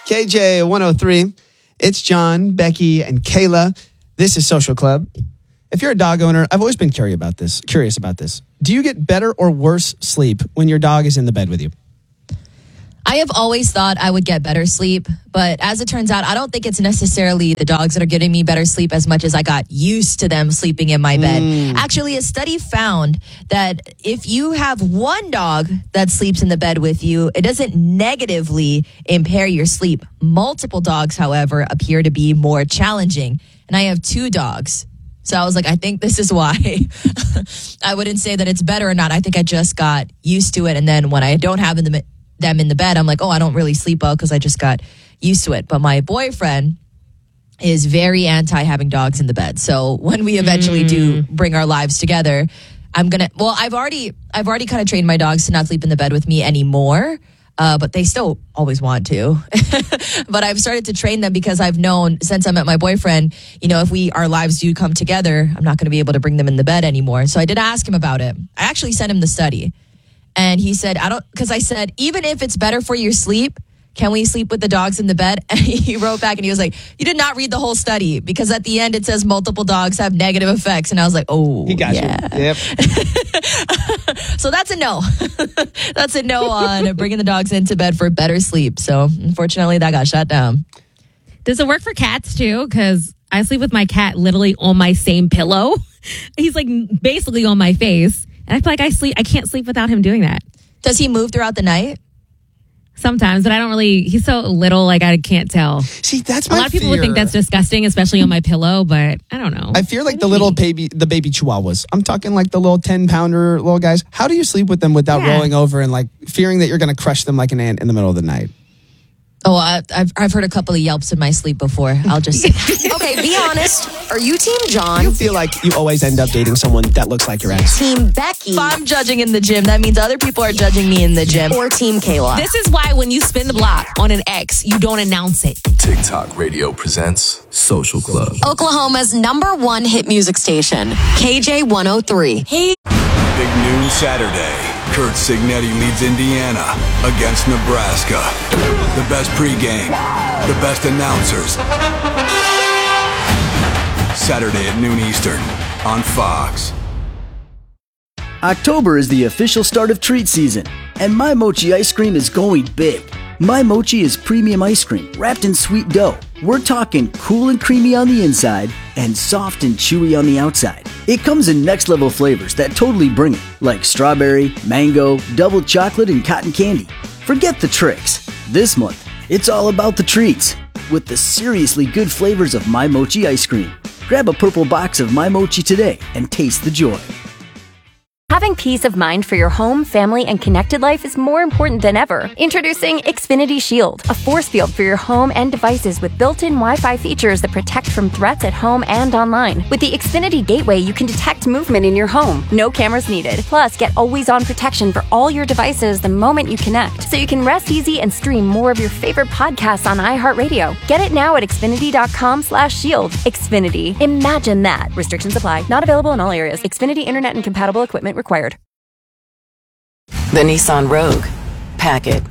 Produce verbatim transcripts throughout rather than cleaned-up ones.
K J one oh three. It's John, Becky, and Kayla. This is Social Club. If you're a dog owner, I've always been curious about this. Curious about this. Do you get better or worse sleep when your dog is in the bed with you? I have always thought I would get better sleep, but as it turns out, I don't think it's necessarily the dogs that are getting me better sleep as much as I got used to them sleeping in my bed. Mm. Actually, a study found that if you have one dog that sleeps in the bed with you, it doesn't negatively impair your sleep. Multiple dogs, however, appear to be more challenging. And I have two dogs. So I was like, I think this is why. I wouldn't say that it's better or not. I think I just got used to it. And then when I don't have them them in the bed, I'm like, oh, I don't really sleep well because I just got used to it. But my boyfriend is very anti having dogs in the bed. So when we eventually mm. do bring our lives together, I'm gonna. Well, I've already I've already kind of trained my dogs to not sleep in the bed with me anymore. Uh, but they still always want to. But I've started to train them because I've known since I met my boyfriend, you know, if we our lives do come together, I'm not going to be able to bring them in the bed anymore. So I did ask him about it. I actually sent him the study. And he said, I don't, because I said, even if it's better for your sleep, can we sleep with the dogs in the bed? And he wrote back and he was like, you did not read the whole study because at the end it says multiple dogs have negative effects. And I was like, oh, he got yeah. you. Yep. So that's a no. That's a no on bringing the dogs into bed for better sleep. So unfortunately that got shut down. Does it work for cats too? Because I sleep with my cat literally on my same pillow. He's like basically on my face. And I feel like I sleep. I can't sleep without him doing that. Does he move throughout the night? Sometimes, but I don't really. He's so little, like I can't tell. See, that's my A lot of people fear. would think that's disgusting, especially on my pillow, but I don't know. I fear like the little baby, the baby chihuahuas. I'm talking like the little ten pounder little guys. How do you sleep with them without Yeah. rolling over and like fearing that you're going to crush them like an ant in the middle of the night? Oh, I, I've I've heard a couple of yelps in my sleep before. I'll just Okay, be honest. Are you Team John? You feel like you always end up dating someone that looks like your ex. Team Becky? If I'm judging in the gym, that means other people are judging me in the gym. Or Team Kayla? This is why when you spin the block on an ex, you don't announce it. TikTok Radio presents Social Club. Oklahoma's number one hit music station, K J one oh three. Hey. Big noon Saturday. Kurt Signetti leads Indiana against Nebraska. The best pregame, the best announcers. Saturday at noon Eastern on Fox. October is the official start of treat season, and My Mochi ice cream is going big. My Mochi is premium ice cream wrapped in sweet dough. We're talking cool and creamy on the inside and soft and chewy on the outside. It comes in next level flavors that totally bring it, like strawberry, mango, double chocolate, and cotton candy. Forget the tricks. This month, it's all about the treats with the seriously good flavors of My Mochi ice cream. Grab a purple box of My Mochi today and taste the joy. Having peace of mind for your home, family, and connected life is more important than ever. Introducing Xfinity Shield, a force field for your home and devices with built-in Wi-Fi features that protect from threats at home and online. With the Xfinity Gateway, you can detect movement in your home. No cameras needed. Plus, get always-on protection for all your devices the moment you connect, so you can rest easy and stream more of your favorite podcasts on iHeartRadio. Get it now at Xfinity.com slash shield. Xfinity. Imagine that. Restrictions apply. Not available in all areas. Xfinity Internet and compatible equipment required. The Nissan Rogue. Pack it.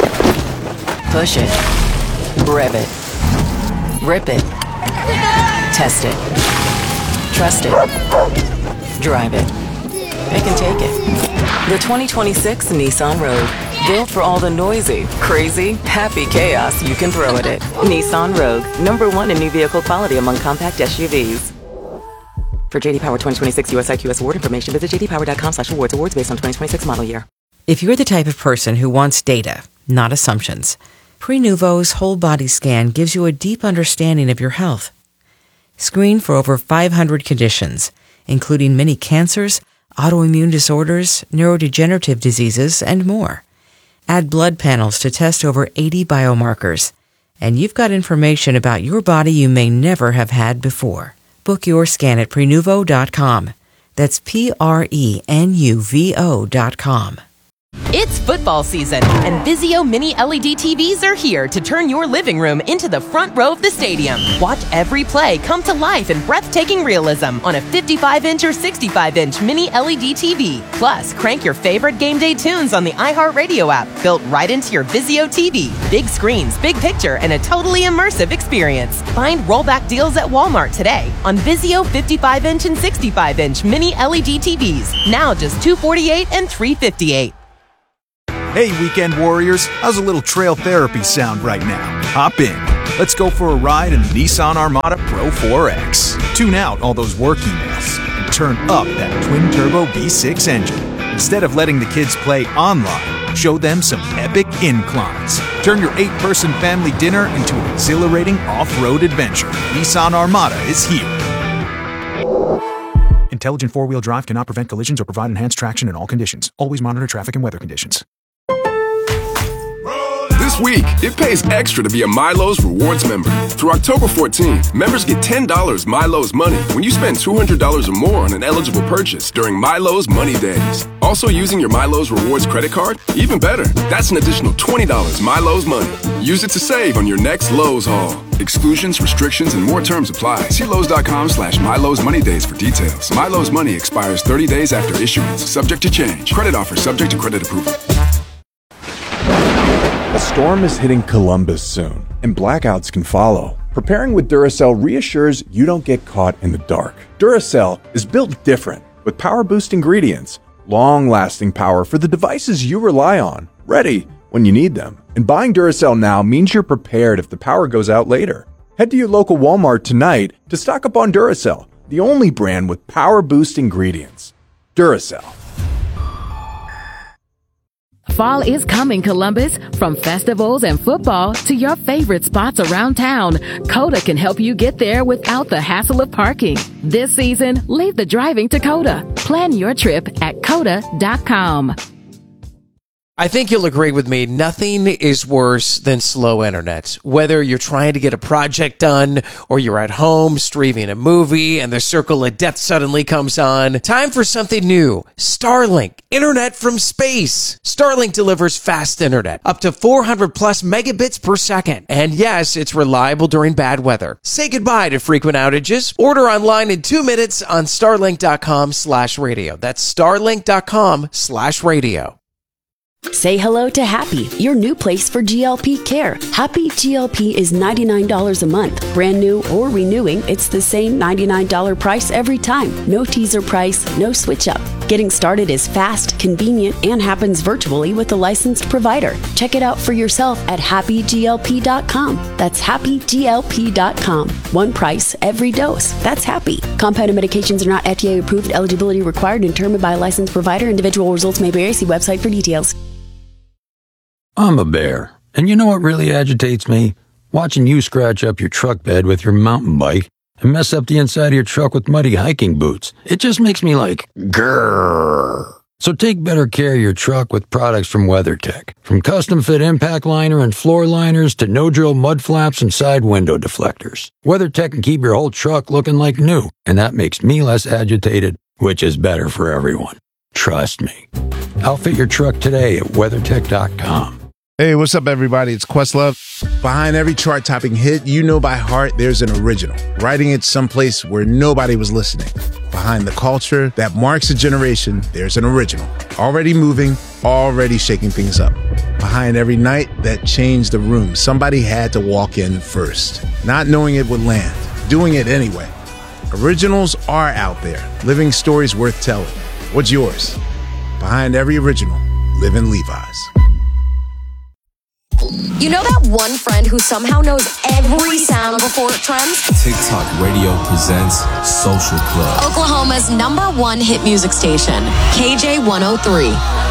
Push it. Rev it. Rip it. Test it. Trust it. Drive it. It can take it. The twenty twenty-six Nissan Rogue. Built for all the noisy, crazy, happy chaos you can throw at it. Nissan Rogue. Number one in new vehicle quality among compact S U Vs. For J D Power twenty twenty-six U S I Q S award information, visit j d power dot com slash awards. Awards based on twenty twenty-six model year. If you're the type of person who wants data, not assumptions, Prenuvo's whole body scan gives you a deep understanding of your health. Screen for over five hundred conditions, including many cancers, autoimmune disorders, neurodegenerative diseases, and more. Add blood panels to test over eighty biomarkers, and you've got information about your body you may never have had before. Book your scan at Prenuvo dot com. That's P R E N U V O dot com. It's football football season, and Vizio Mini L E D T Vs are here to turn your living room into the front row of the stadium. Watch every play come to life in breathtaking realism on a fifty-five inch or sixty-five inch Mini L E D T V. Plus, crank your favorite game day tunes on the iHeartRadio app, built right into your Vizio T V. Big screens, big picture, and a totally immersive experience. Find rollback deals at Walmart today on Vizio fifty-five inch and sixty-five inch Mini L E D T Vs. Now just two hundred forty-eight dollars and three hundred fifty-eight dollars. Hey, weekend warriors, how's a little trail therapy sound right now? Hop in. Let's go for a ride in the Nissan Armada Pro four X. Tune out all those work emails and turn up that twin-turbo V six engine. Instead of letting the kids play online, show them some epic inclines. Turn your eight-person family dinner into an exhilarating off-road adventure. Nissan Armada is here. Intelligent four-wheel drive cannot prevent collisions or provide enhanced traction in all conditions. Always monitor traffic and weather conditions. This week, it pays extra to be a Milo's Rewards member. Through October fourteenth, members get ten dollars Milo's Money when you spend two hundred dollars or more on an eligible purchase during Milo's Money Days. Also using your Milo's Rewards credit card? Even better, that's an additional twenty dollars Milo's Money. Use it to save on your next Lowe's haul. Exclusions, restrictions, and more terms apply. See Lowe's.com slash Milo's Money Days for details. Milo's Money expires thirty days after issuance, subject to change. Credit offer subject to credit approval. A storm is hitting Columbus soon, and blackouts can follow. Preparing with Duracell reassures you don't get caught in the dark. Duracell is built different, with power boost ingredients, long-lasting power for the devices you rely on, ready when you need them. And buying Duracell now means you're prepared if the power goes out later. Head to your local Walmart tonight to stock up on Duracell, the only brand with power boost ingredients. Duracell. Fall is coming, Columbus. From festivals and football to your favorite spots around town, Coda can help you get there without the hassle of parking. This season, leave the driving to Coda. Plan your trip at coda dot com. I think you'll agree with me, nothing is worse than slow internet. Whether you're trying to get a project done or you're at home streaming a movie and the circle of death suddenly comes on, time for something new. Starlink, internet from space. Starlink delivers fast internet, up to four hundred plus megabits per second. And yes, it's reliable during bad weather. Say goodbye to frequent outages. Order online in two minutes on starlink.com slash radio. That's starlink.com slash radio. Say hello to Happy, your new place for G L P care. Happy G L P is ninety-nine dollars a month. Brand new or renewing, it's the same ninety-nine dollars price every time. No teaser price, no switch up. Getting started is fast, convenient, and happens virtually with a licensed provider. Check it out for yourself at happy G L P dot com. That's happy G L P dot com. One price, every dose. That's Happy. Compounded medications are not F D A approved. Eligibility required and determined by a licensed provider. Individual results may vary. See website for details. I'm a bear, and you know what really agitates me? Watching you scratch up your truck bed with your mountain bike and mess up the inside of your truck with muddy hiking boots. It just makes me like, grrr. So take better care of your truck with products from WeatherTech. From custom-fit impact liner and floor liners to no-drill mud flaps and side window deflectors. WeatherTech can keep your whole truck looking like new, and that makes me less agitated, which is better for everyone. Trust me. Outfit your truck today at weathertech dot com. Hey, what's up, everybody? It's Questlove. Behind every chart-topping hit you know by heart, there's an original, writing it someplace where nobody was listening. Behind the culture that marks a generation, there's an original, already moving, already shaking things up. Behind every night that changed the room, somebody had to walk in first, not knowing it would land, doing it anyway. Originals are out there, living stories worth telling. What's yours? Behind every original, live in Levi's. You know that one friend who somehow knows every sound before it trends? TikTok Radio presents Social Club. Oklahoma's number one hit music station, K J one oh three.